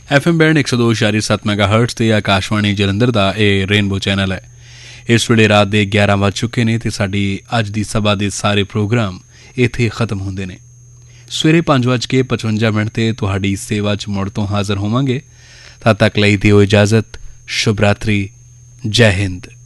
FM band 102.7 ਮੈਗਾਹਰਟਜ਼ ਤੇ ਆਕਾਸ਼ਵਾਣੀ ਜਲੰਧਰ ਦਾ ਇਹ rainbow channel ਹੈ। ਇਸ ਵੇਲੇ ਰਾਤ ਦੇ 11 ਵੱਜ ਚੁੱਕੇ ਨੇ ਤੇ ਸਾਡੀ ਅੱਜ ਦੀ ਸਭਾ ਦੇ ਸਾਰੇ ਪ੍ਰੋਗਰਾਮ ਇੱਥੇ ਖਤਮ ਹੁੰਦੇ ਨੇ। ਸਵੇਰੇ 5:55 ਤੇ ਤੁਹਾਡੀ ਸੇਵਾ 'ਚ ਮੁੜ ਤੋਂ ਹਾਜ਼ਰ ਹੋਵਾਂਗੇ। ਤਦ ਤੱਕ ਲਈ ਦਿਓ ਇਜਾਜ਼ਤ। ਸ਼ੁਭ ਰਾਤਰੀ। ਜੈ ਹਿੰਦ।